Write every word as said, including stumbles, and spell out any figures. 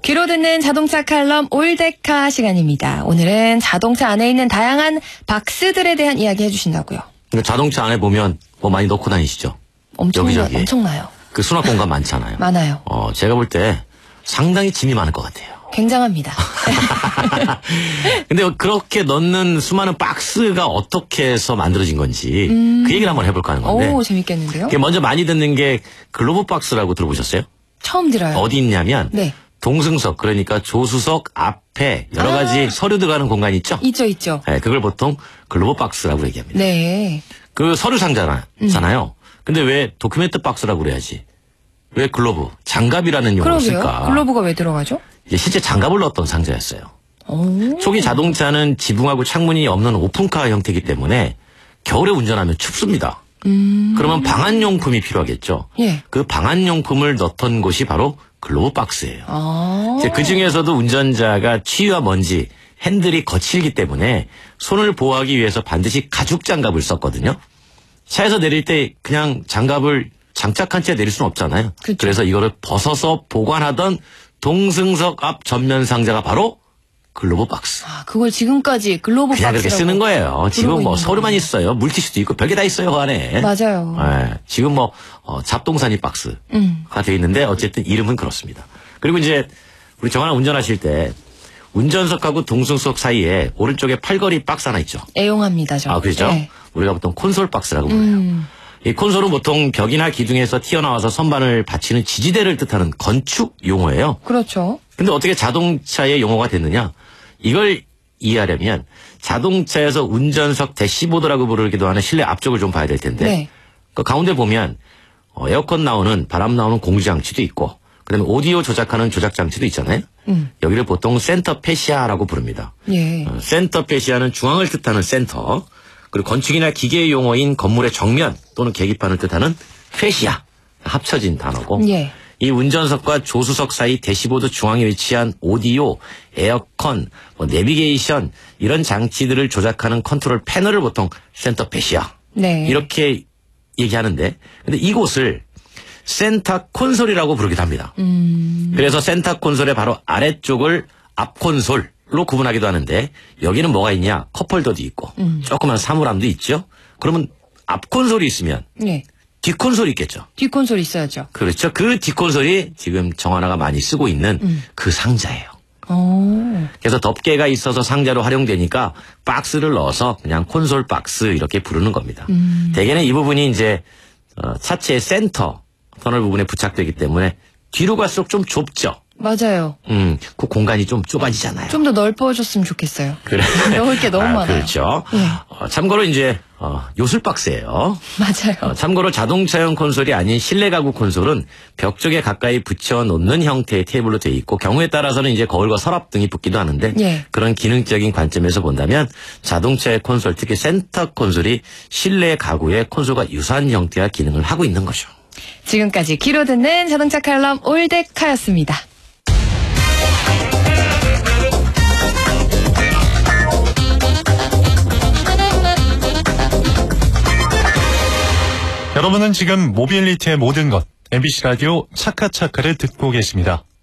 귀로 듣는 자동차 칼럼 올데카 시간입니다. 오늘은 자동차 안에 있는 다양한 박스들에 대한 이야기 해주신다고요. 자동차 안에 보면 뭐 많이 넣고 다니시죠? 엄청, 여기저기. 엄청나요. 그 수납 공간 많잖아요. 많아요. 어, 제가 볼 때 상당히 짐이 많을 것 같아요. 굉장합니다. 근데 그렇게 넣는 수많은 박스가 어떻게 해서 만들어진 건지 음. 그 얘기를 한번 해볼까 하는 건데. 오, 재밌겠는데요? 먼저 많이 듣는 게 글로브 박스라고 들어보셨어요? 처음 들어요. 어디 있냐면 네. 동승석, 그러니까 조수석 앞에 여러 아. 가지 서류 들어가는 공간 있죠? 있죠, 있죠. 네, 그걸 보통 글로브 박스라고 얘기합니다. 네. 그 서류 상자잖아요. 음. 근데 왜 도큐멘트 박스라고 그래야지? 왜 글로브, 장갑이라는 용어를 그러게요. 쓸까? 글로브가 왜 들어가죠? 이게 실제 장갑을 넣었던 상자였어요. 오. 초기 자동차는 지붕하고 창문이 없는 오픈카 형태이기 때문에 겨울에 운전하면 춥습니다. 음. 그러면 방한용품이 필요하겠죠. 예. 그 방한용품을 넣던 곳이 바로 글로브 박스예요. 아. 그 중에서도 운전자가 추위와 먼지, 핸들이 거칠기 때문에 손을 보호하기 위해서 반드시 가죽 장갑을 썼거든요. 차에서 내릴 때 그냥 장갑을 장착한 채 내릴 수는 없잖아요. 그쵸. 그래서 이거를 벗어서 보관하던 동승석 앞 전면 상자가 바로 글로브 박스. 아, 그걸 지금까지 글로브 그냥 박스라고 그렇게 쓰는 거예요. 지금 뭐 서류만 거예요. 있어요. 물티슈도 있고 별게 다 있어요, 그 안에. 맞아요. 네, 지금 뭐 어, 잡동사니 박스가 음. 돼 있는데 어쨌든 이름은 그렇습니다. 그리고 이제 우리 정하나 운전하실 때 운전석하고 동승석 사이에 오른쪽에 팔걸이 박스 하나 있죠. 애용합니다, 저. 아, 그렇죠? 네. 우리가 보통 콘솔 박스라고 불러요. 음. 이 콘솔은 보통 벽이나 기둥에서 튀어나와서 선반을 받치는 지지대를 뜻하는 건축 용어예요. 그렇죠. 근데 어떻게 자동차의 용어가 됐느냐? 이걸 이해하려면 자동차에서 운전석 대시보드라고 부르기도 하는 실내 앞쪽을 좀 봐야 될 텐데 네. 그 가운데 보면 어, 에어컨 나오는 바람 나오는 공조장치도 있고 그다음에 오디오 조작하는 조작장치도 있잖아요. 음. 여기를 보통 센터 페시아라고 부릅니다. 예. 어, 센터 페시아는 중앙을 뜻하는 센터, 그리고 건축이나 기계 용어인 건물의 정면 또는 계기판을 뜻하는 페시아 합쳐진 단어고 예. 이 운전석과 조수석 사이 대시보드 중앙에 위치한 오디오, 에어컨, 뭐 내비게이션 이런 장치들을 조작하는 컨트롤 패널을 보통 센터 페시아 네. 이렇게 얘기하는데 근데 이곳을 센터 콘솔이라고 부르기도 합니다. 음. 그래서 센터 콘솔의 바로 아래쪽을 앞 콘솔로 구분하기도 하는데 여기는 뭐가 있냐? 컵홀더도 있고 음. 조그만 사물함도 있죠. 그러면 앞 콘솔이 있으면 예. 뒷 콘솔이 있겠죠. 뒷콘솔 있어야죠. 그렇죠. 그 뒷콘솔이 지금 정하나가 많이 쓰고 있는 음. 그 상자예요. 오. 그래서 덮개가 있어서 상자로 활용되니까 박스를 넣어서 그냥 콘솔 박스 이렇게 부르는 겁니다. 음. 대개는 이 부분이 이제 어, 차체의 센터 터널 부분에 부착되기 때문에 뒤로 갈수록 좀 좁죠. 맞아요. 음, 그 공간이 좀 좁아지잖아요. 좀 더 넓어졌으면 좋겠어요. 그래. 넣을 게 너무 아, 많아요. 그렇죠. 예. 어, 참고로 이제 어, 요술 박스예요. 맞아요. 어, 참고로 자동차용 콘솔이 아닌 실내 가구 콘솔은 벽 쪽에 가까이 붙여놓는 형태의 테이블로 되어 있고 경우에 따라서는 이제 거울과 서랍 등이 붙기도 하는데 예. 그런 기능적인 관점에서 본다면 자동차의 콘솔 특히 센터 콘솔이 실내 가구의 콘솔과 유사한 형태와 기능을 하고 있는 거죠. 지금까지 귀로 듣는 자동차 칼럼 올데카였습니다. 여러분은 지금 모빌리티의 모든 것 엠비씨 라디오 차카차카를 듣고 계십니다.